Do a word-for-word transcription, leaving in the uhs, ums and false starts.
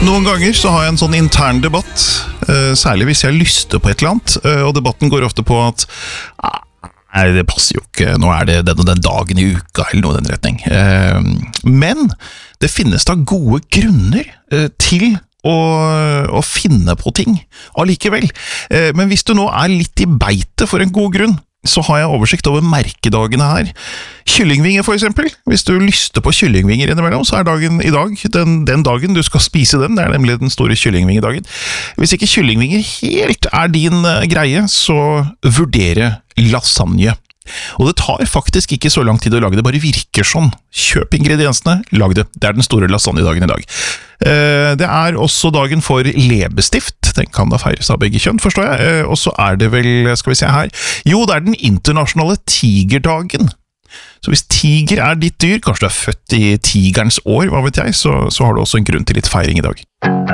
Noen ganger så har jeg en sånn intern debatt, særlig hvis jeg lyster på et eller annet, og debatten går ofte på at nei, det passer jo ikke, nå er det den og den dagen i uka, eller noe i den retning. Men det finnes da gode grunner til å, å finne på ting allikevel. Men hvis du nå er litt i beite for en god grunn, så har jeg oversikt over merkedagene her. Kyllingvinger for eksempel. Hvis du lyster på kyllingvinger innimellom, så er dagen i dag den, den dagen du skal spise den. Det er nemlig den store kyllingvingedagen. Hvis ikke kyllingvinger helt er din greie, så vurdere lasagne. Og det tar faktisk ikke så lang tid å lage det, bare virker sånn. Kjøp ingrediensene, lag det. Det er den store lasagnedagen i dag. Det er også dagen for leppestift. Den kan da feires av begge kjønn, forstår jeg. Og så er det vel, skal vi se her, jo, det er den internasjonale tigerdagen. Så hvis tiger er ditt dyr, kanskje du er født i tigerens år, hva vet jeg, så, så har du også en grunn til litt feiring i dag.